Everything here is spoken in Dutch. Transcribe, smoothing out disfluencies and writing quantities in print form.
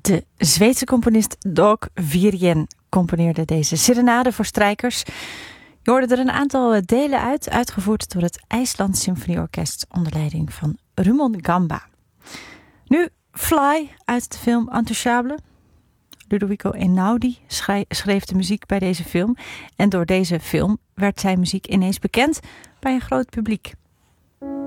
De Zweedse componist Dag Wirén componeerde deze serenade voor strijkers. Je hoorde er een aantal delen uit, uitgevoerd door het IJsland Symfonieorkest onder leiding van Rumon Gamba. Nu Fly uit de film Intouchable. Ludovico Einaudi schreef de muziek bij deze film. En door deze film werd zijn muziek ineens bekend bij een groot publiek.